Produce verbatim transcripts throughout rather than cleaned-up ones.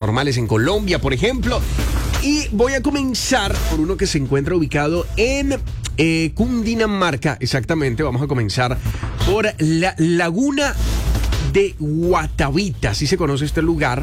paranormales en Colombia, por ejemplo. Y voy a comenzar por uno que se encuentra ubicado en eh, Cundinamarca, exactamente. Vamos a comenzar por la Laguna de Guatavita, así se conoce este lugar,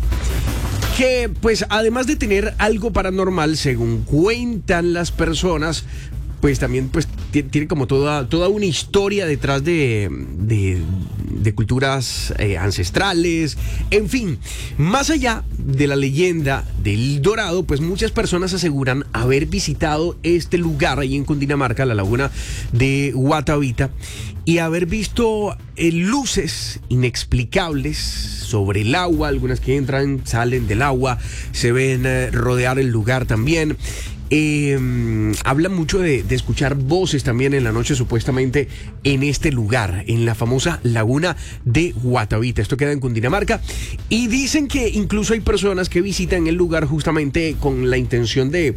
que pues además de tener algo paranormal, según cuentan las personas, pues también pues tiene como toda, toda una historia detrás de, de, de culturas eh, ancestrales. En fin, más allá de la leyenda del Dorado, pues muchas personas aseguran haber visitado este lugar ahí en Cundinamarca, la Laguna de Guatavita, y haber visto eh, luces inexplicables sobre el agua, algunas que entran, salen del agua, se ven eh, rodear el lugar también. Eh, habla mucho de, de escuchar voces también en la noche, supuestamente en este lugar, en la famosa Laguna de Guatavita. Esto queda en Cundinamarca. Y dicen que incluso hay personas que visitan el lugar justamente con la intención de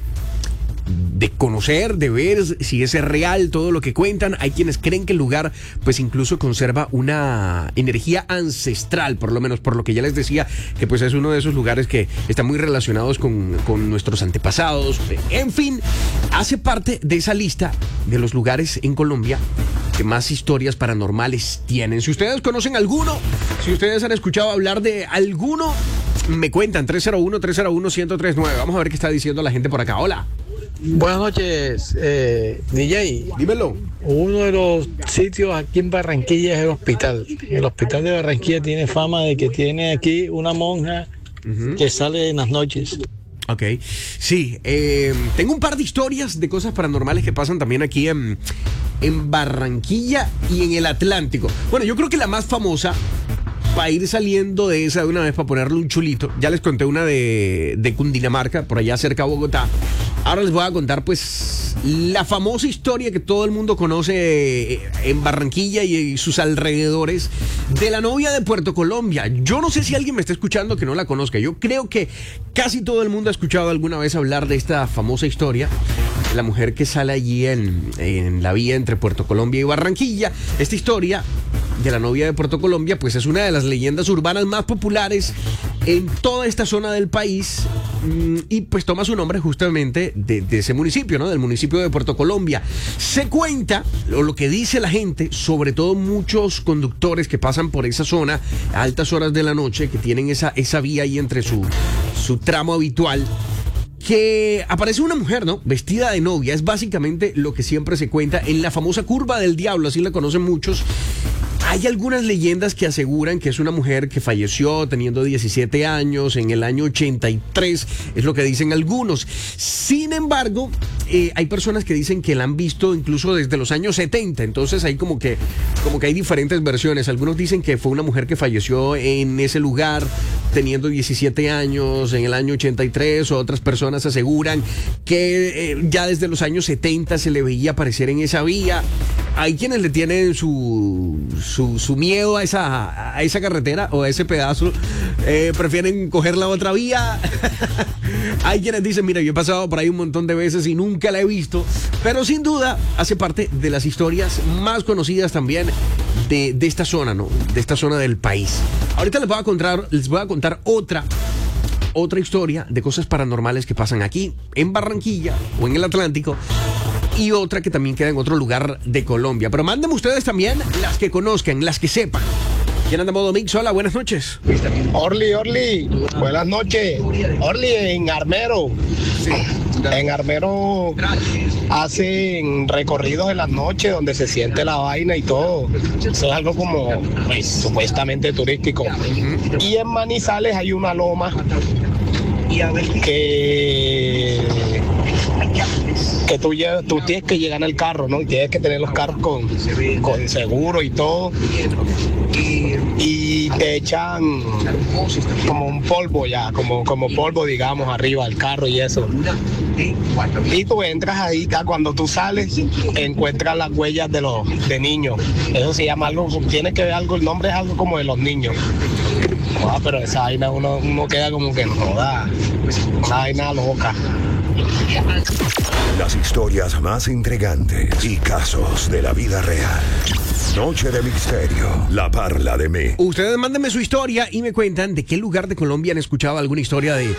de conocer, de ver si es real todo lo que cuentan. Hay quienes creen que el lugar pues incluso conserva una energía ancestral, por lo menos por lo que ya les decía, que pues es uno de esos lugares que están muy relacionados con, con nuestros antepasados. En fin, hace parte de esa lista de los lugares en Colombia que más historias paranormales tienen. Si ustedes conocen alguno, si ustedes han escuchado hablar de alguno, me cuentan. Tres cero uno, tres cero uno, uno cero tres nueve. Vamos a ver qué está diciendo la gente por acá. Hola. Buenas noches, eh, D J. Dímelo. Uno de los sitios aquí en Barranquilla es el hospital. El hospital de Barranquilla tiene fama de que tiene aquí una monja uh-huh. que sale en las noches. Ok, sí, eh, tengo un par de historias de cosas paranormales que pasan también aquí en, en Barranquilla y en el Atlántico. Bueno, yo creo que la más famosa, para ir saliendo de esa de una vez, para ponerle un chulito, ya les conté una de, de Cundinamarca, por allá cerca de Bogotá. Ahora les voy a contar pues la famosa historia que todo el mundo conoce en Barranquilla y sus alrededores de la novia de Puerto Colombia. Yo no sé si alguien me está escuchando que no la conozca. Yo creo que casi todo el mundo ha escuchado alguna vez hablar de esta famosa historia. La mujer que sale allí en, en la vía entre Puerto Colombia y Barranquilla. Esta historia de la novia de Puerto Colombia pues es una de las leyendas urbanas más populares en toda esta zona del país, y pues toma su nombre justamente de, de ese municipio, ¿no? Del municipio de Puerto Colombia. Se cuenta, o lo que dice la gente, sobre todo muchos conductores que pasan por esa zona a altas horas de la noche, que tienen esa, esa vía ahí entre su, su tramo habitual, que aparece una mujer, ¿no? Vestida de novia. Es básicamente lo que siempre se cuenta en la famosa curva del diablo, así la conocen muchos. Hay algunas leyendas que aseguran que es una mujer que falleció teniendo diecisiete años en el año ochenta y tres, es lo que dicen algunos. Sin embargo, eh, hay personas que dicen que la han visto incluso desde los años setenta, entonces hay como que, como que hay diferentes versiones. Algunos dicen que fue una mujer que falleció en ese lugar teniendo diecisiete años en el año ochenta y tres, o otras personas aseguran que eh, ya desde los años setenta se le veía aparecer en esa vía. Hay quienes le tienen su, su, su miedo a esa, a esa carretera o a ese pedazo, eh, prefieren coger la otra vía. Hay quienes dicen, mira, yo he pasado por ahí un montón de veces y nunca la he visto, pero sin duda hace parte de las historias más conocidas también de, de esta zona, ¿no? De esta zona del país. Ahorita les voy a contar, les voy a contar otra otra historia de cosas paranormales que pasan aquí en Barranquilla o en el Atlántico, y otra que también queda en otro lugar de Colombia. Pero mándenme ustedes también las que conozcan, las que sepan. ¿Quién anda en modo mix? Hola, buenas noches. Orly, Orly, buenas noches. Orly, en Armero. Sí. En Armero hacen recorridos en las noches donde se siente la vaina y todo. Eso es algo como, pues, supuestamente turístico. Uh-huh. Y en Manizales hay una loma que que tú, llevas, tú tienes que llegar en el carro, ¿no? Y tienes que tener los carros con, con seguro y todo. Y te echan como un polvo ya, como, como polvo, digamos, arriba del carro y eso. Y tú entras ahí, cuando tú sales, encuentras las huellas de los de niños. Eso se llama algo, tienes que ver algo, el nombre es algo como de los niños. Ah, pero esa vaina uno, uno queda como que no da, una vaina loca. Las historias más intrigantes y casos de la vida real. Noche de misterio, la parla de mí. Ustedes mándenme su historia y me cuentan de qué lugar de Colombia han escuchado alguna historia de